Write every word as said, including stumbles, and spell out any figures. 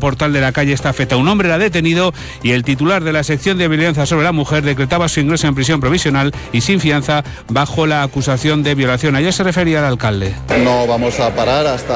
Portal de la Calle Estafeta. Un hombre era detenido y el titular de la sección de violencia sobre la mujer decretaba su ingreso en prisión provisional y sin fianza bajo la acusación de violación. Ayer se refería al alcalde. No vamos a parar hasta